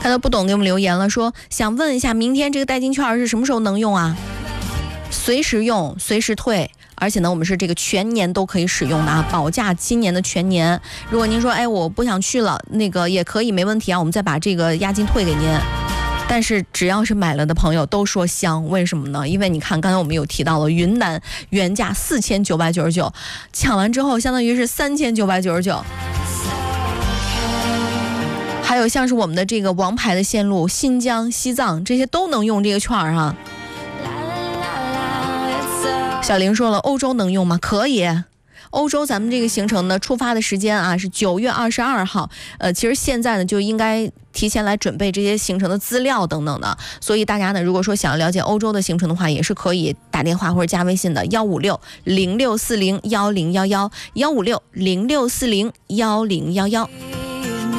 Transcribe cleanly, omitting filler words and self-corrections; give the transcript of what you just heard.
他都不懂给我们留言了，说想问一下，明天这个代金券是什么时候能用啊？随时用，随时退。而且呢，我们是这个全年都可以使用的啊，保价今年的全年。如果您说，哎，我不想去了，那个也可以，没问题啊，我们再把这个押金退给您。但是只要是买了的朋友都说香，为什么呢？因为你看，刚才我们有提到了云南原价4999，抢完之后相当于是3999。还有像是我们的这个王牌的线路，新疆、西藏这些都能用这个券啊。小玲说了，欧洲能用吗？可以。欧洲咱们这个行程呢，出发的时间啊是9月22号。其实现在呢就应该提前来准备这些行程的资料等等的。所以大家呢，如果说想要了解欧洲的行程的话，也是可以打电话或者加微信的15606401011，15606401011。